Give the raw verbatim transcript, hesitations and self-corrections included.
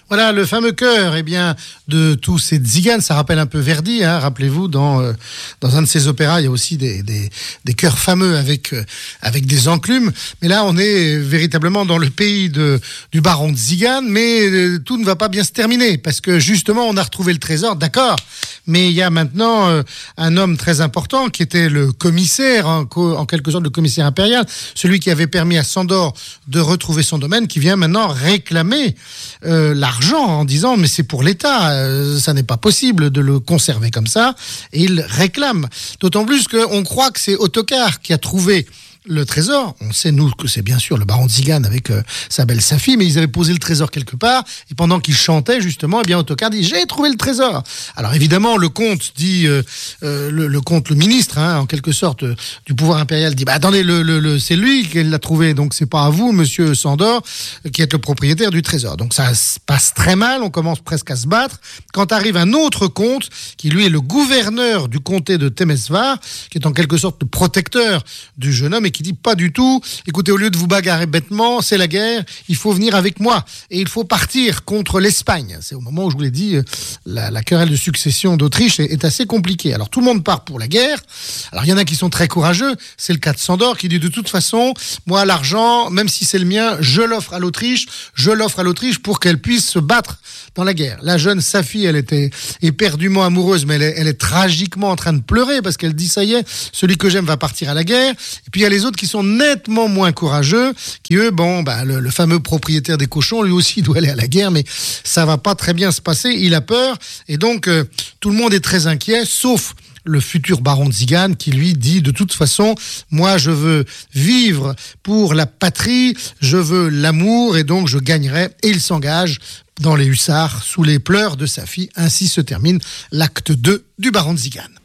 Voilà, le fameux chœur, eh bien, de tous ces tziganes, ça rappelle un peu Verdi, hein, rappelez-vous, dans, euh, dans un de ses opéras, il y a aussi des, des, des chœurs fameux avec, euh, avec des enclumes, mais là, on est véritablement dans le pays de, du baron de Zigane, mais euh, tout ne va pas bien se terminer, parce que justement, on a retrouvé le trésor, d'accord, mais il y a maintenant euh, un homme très important, qui était le commissaire, en, en quelque sorte le commissaire impérial, celui qui avait permis à Sandor de retrouver son domaine, qui vient maintenant réclamer euh, l'argent en disant mais c'est pour l'État, euh, ça n'est pas possible de le conserver comme ça, et il réclame. D'autant plus qu'on croit que c'est Ottokar qui a trouvé le trésor. On sait, nous, que c'est bien sûr le baron de Zigane avec euh, sa belle Safi, mais ils avaient posé le trésor quelque part, et pendant qu'ils chantaient, justement, eh bien, Ottokar dit « J'ai trouvé le trésor !» Alors, évidemment, le comte dit, euh, euh, le, le comte, le ministre, hein, en quelque sorte, euh, du pouvoir impérial, dit « Bah, attendez, le, le, le, c'est lui qui l'a trouvé, donc c'est pas à vous, monsieur Sandor, euh, qui êtes le propriétaire du trésor. » Donc, ça se passe très mal, on commence presque à se battre, quand arrive un autre comte, qui lui est le gouverneur du comté de Temesvar, qui est en quelque sorte le protecteur du jeune homme, et qui dit pas du tout, écoutez, au lieu de vous bagarrer bêtement, c'est la guerre, il faut venir avec moi et il faut partir contre l'Espagne. C'est au moment où je vous l'ai dit, la, la querelle de succession d'Autriche est, est assez compliquée. Alors tout le monde part pour la guerre. Alors il y en a qui sont très courageux, c'est le cas de Sandor qui dit de toute façon, moi l'argent, même si c'est le mien, je l'offre à l'Autriche, je l'offre à l'Autriche pour qu'elle puisse se battre dans la guerre. La jeune Safi, elle était éperdument amoureuse, mais elle est, elle est tragiquement en train de pleurer parce qu'elle dit ça y est, celui que j'aime va partir à la guerre. Et puis il y a les autres qui sont nettement moins courageux, qui eux, bon, bah, le, le fameux propriétaire des cochons, lui aussi doit aller à la guerre, mais ça va pas très bien se passer, il a peur, et donc euh, tout le monde est très inquiet, sauf le futur baron de Zigane qui lui dit de toute façon, moi je veux vivre pour la patrie, je veux l'amour, et donc je gagnerai, et il s'engage dans les hussards sous les pleurs de sa fille. Ainsi se termine l'acte deux du baron de Zigane.